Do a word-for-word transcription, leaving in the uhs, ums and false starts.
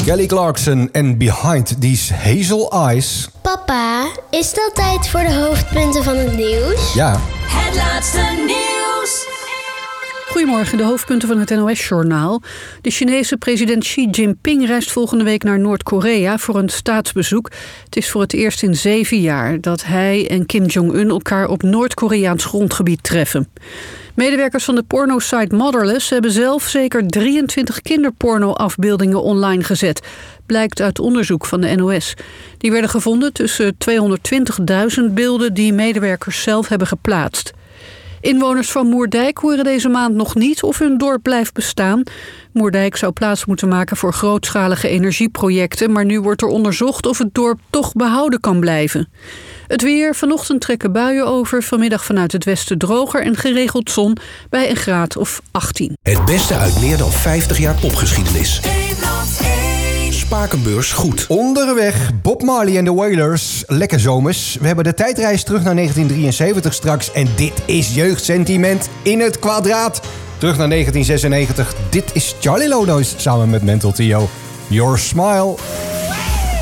Kelly Clarkson en Behind These Hazel Eyes. Papa, is het al tijd voor de hoofdpunten van het nieuws? Ja. Het laatste nieuws. Goedemorgen, de hoofdpunten van het N O S-journaal. De Chinese president Xi Jinping reist volgende week naar Noord-Korea voor een staatsbezoek. Het is voor het eerst in zeven jaar dat hij en Kim Jong-un elkaar op Noord-Koreaans grondgebied treffen. Medewerkers van de pornosite Motherless hebben zelf zeker drieëntwintig kinderporno-afbeeldingen online gezet. Blijkt uit onderzoek van de N O S. Die werden gevonden tussen tweehonderdtwintigduizend beelden die medewerkers zelf hebben geplaatst. Inwoners van Moerdijk horen deze maand nog niet of hun dorp blijft bestaan. Moerdijk zou plaats moeten maken voor grootschalige energieprojecten, maar nu wordt er onderzocht of het dorp toch behouden kan blijven. Het weer, vanochtend trekken buien over, vanmiddag vanuit het westen droger en geregeld zon bij een graad of achttien. Het beste uit meer dan vijftig jaar popgeschiedenis. Spakenbeurs goed. Onderweg, Bob Marley en de Wailers. Lekker zomers. We hebben de tijdreis terug naar negentien drieënzeventig straks. En dit is jeugdsentiment in het kwadraat. Terug naar negentien zesennegentig. Dit is Charlie Lodois samen met Mental Theo. Your Smile.